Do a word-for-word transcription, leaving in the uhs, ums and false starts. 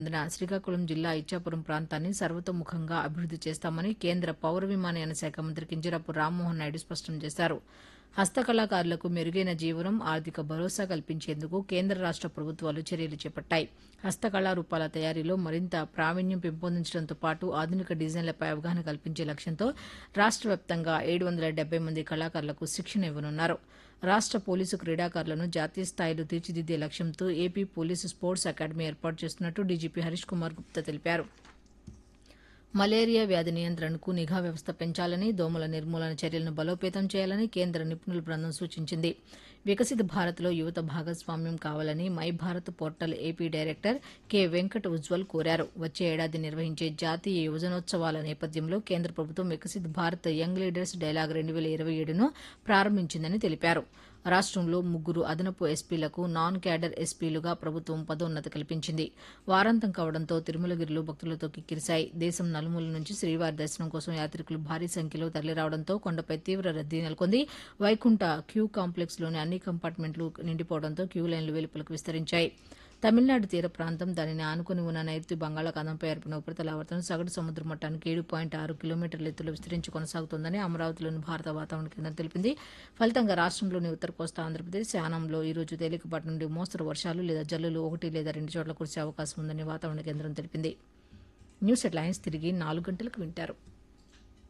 చెందిన శ్రీకాకుళం జిల్లా ఇచ్చాపురం ప్రాంతాన్ని సర్వతోముఖంగా అభివృద్ది చేస్తామని కేంద్ర పౌర విమానయాన శాఖ మంత్రి కింజరాపు రామ్మోహన్ నాయుడు స్పష్టం చేశారు. హస్తకళాకారులకు మెరుగైన జీవనం, ఆర్థిక భరోసా కల్పించేందుకు కేంద్ర రాష్ట ప్రభుత్వాలు చర్యలు చేపట్టాయి. హస్తకళారూపాల తయారీలో మరింత ప్రావీణ్యం పెంపొందించడంతో పాటు ఆధునిక డిజైన్లపై అవగాహన కల్పించే లక్ష్యంతో రాష్ట వ్యాప్తంగా ఏడు వందల డెబ్బై మంది కళాకారులకు శిక్షణ ఇవ్వనున్నారు. రాష్ట పోలీసు క్రీడాకారులను జాతీయ స్థాయిలో తీర్చిదిద్దే లక్ష్యంతో ఏపీ పోలీసు స్పోర్ట్స్ అకాడమీ ఏర్పాటు చేస్తున్నట్టు డీజీపీ హరీష్ కుమార్ గుప్తా తెలిపారు. మలేరియా వ్యాధి నియంత్రణకు నిఘా వ్యవస్థ పెంచాలని, దోమల నిర్మూలన చర్యలను బలోపేతం చేయాలని కేంద్ర నిపుణుల బృందం సూచించింది. వికసిత భారత్లో యువత భాగస్వామ్యం కావాలని my Bharat portal AP director K Venkat Ujjwal కోరారు. వచ్చే ఏడాది నిర్వహించే జాతీయ యువజనోత్సవాల నేపథ్యంలో కేంద్ర ప్రభుత్వం Viksit Bharat young leaders dialogue రెండు వేల ఇరవై ఏడును ప్రారంభించిందని తెలిపారు. రాష్టంలో ముగ్గురు అదనపు ఎస్పీలకు నాన్ క్యాడర్ ఎస్పీలుగా ప్రభుత్వం పదోన్నతి కల్పించింది. వారాంతం కావడంతో తిరుమలగిరిలో భక్తులతో కిక్కిరిశాయి. దేశం నలుమూల నుంచి శ్రీవారి దర్శనం కోసం యాత్రికులు భారీ సంఖ్యలో తరలిరావడంతో కొండపై తీవ్ర రద్దీ నెలకొంది. వైకుంఠ క్యూ కాంప్లెక్స్లోని అన్ని కంపార్ట్మెంట్లు నిండిపోవడంతో క్యూ లైన్లు వెలుపలకు విస్తరించాయి. తమిళనాడు తీర ప్రాంతం, దానిని ఆనుకుని ఉన్న నైరుతి బంగాళాఖాతంపై ఏర్పడిన ఉపరితల ఆవర్తనం సగటు సముద్ర మట్టానికి ఏడు పాయింట్ ఆరు కిలోమీటర్ల ఎత్తులో విస్తరించి కొనసాగుతోందని అమరావతిలోని భారత వాతావరణ కేంద్రం తెలిపింది. ఫలితంగా రాష్టంలోని ఉత్తర కోస్తా ఆంధ్రప్రదేశ్, యానాంలో ఈ రోజు తేలికపాటి నుండి మోస్తరు వర్షాలు లేదా జల్లులు ఒకటి లేదా రెండు చోట్ల కురిసే అవకాశం ఉందని వాతావరణ కేంద్రం తెలిపింది. న్యూస్ హెడ్లైన్స్ తిరిగి నాలుగు గంటలకు వింటారు.